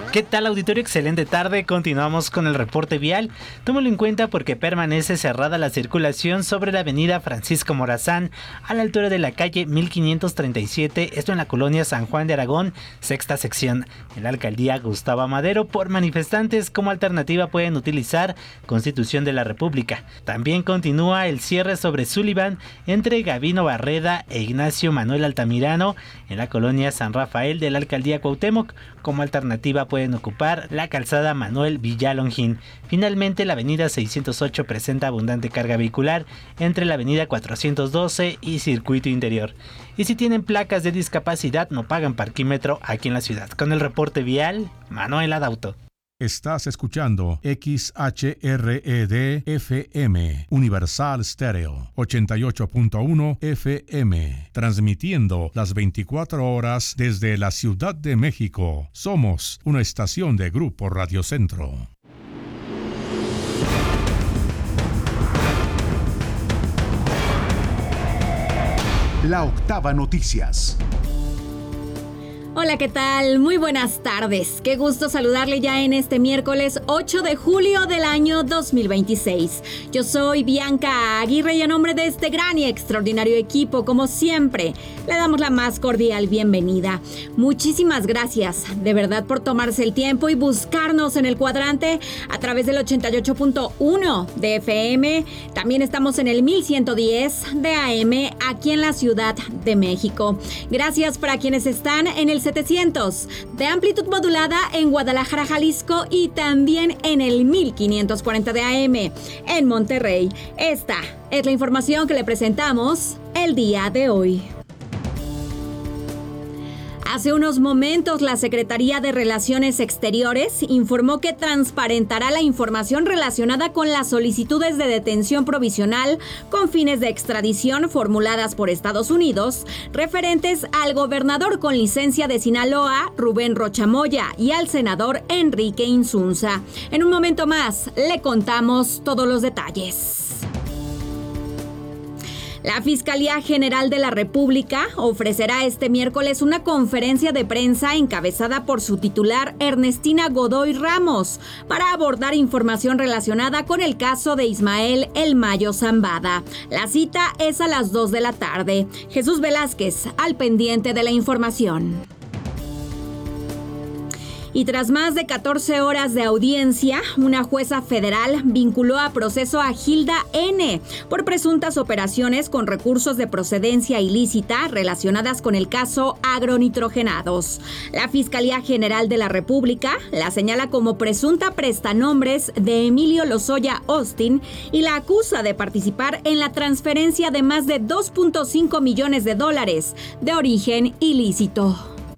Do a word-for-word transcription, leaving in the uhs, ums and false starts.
¿Qué tal, auditorio? Excelente tarde. Continuamos con el reporte vial. Tómalo en cuenta porque permanece cerrada la circulación sobre la avenida Francisco Morazán a la altura de la calle mil quinientos treinta y siete, esto en la colonia San Juan de Aragón, sexta sección. En la alcaldía Gustavo Amadero, por manifestantes, como alternativa pueden utilizar Constitución de la República. También continúa el cierre sobre Sullivan entre Gabino Barreda e Ignacio Manuel Altamirano en la colonia San Rafael de la alcaldía Cuauhtémoc. Como alternativa pueden ocupar la calzada Manuel Villalongín. Finalmente, la avenida seiscientos ocho presenta abundante carga vehicular entre la avenida cuatrocientos doce y Circuito Interior. Y si tienen placas de discapacidad, no pagan parquímetro aquí en la ciudad. Con el reporte vial, Manuel Adauto. Estás escuchando X H R E D F M, Universal Stereo, ochenta y ocho punto uno F M, transmitiendo las veinticuatro horas desde la Ciudad de México. Somos una estación de Grupo Radio Centro. La Octava Noticias. Hola, ¿qué tal? Muy buenas tardes. Qué gusto saludarle ya en este miércoles ocho de julio del año dos mil veintiséis. Yo soy Bianca Aguirre y a nombre de este gran y extraordinario equipo, como siempre, le damos la más cordial bienvenida. Muchísimas gracias, de verdad, por tomarse el tiempo y buscarnos en el cuadrante a través del ochenta y ocho punto uno de F M. También estamos en el mil ciento diez de A M aquí en la Ciudad de México. Gracias para quienes están en el setecientos de amplitud modulada en Guadalajara, Jalisco, y también en el mil quinientos cuarenta de A M en Monterrey. Esta es la información que le presentamos el día de hoy. Hace unos momentos, la Secretaría de Relaciones Exteriores informó que transparentará la información relacionada con las solicitudes de detención provisional con fines de extradición formuladas por Estados Unidos, referentes al gobernador con licencia de Sinaloa, Rubén Rocha Moya, y al senador Enrique Insunza. En un momento más, le contamos todos los detalles. La Fiscalía General de la República ofrecerá este miércoles una conferencia de prensa encabezada por su titular Ernestina Godoy Ramos para abordar información relacionada con el caso de Ismael El Mayo Zambada. La cita es a las dos de la tarde. Jesús Velázquez, al pendiente de la información. Y tras más de catorce horas de audiencia, una jueza federal vinculó a proceso a Gilda N. por presuntas operaciones con recursos de procedencia ilícita relacionadas con el caso agronitrogenados. La Fiscalía General de la República la señala como presunta prestanombres de Emilio Lozoya Austin y la acusa de participar en la transferencia de más de dos punto cinco millones de dólares de origen ilícito.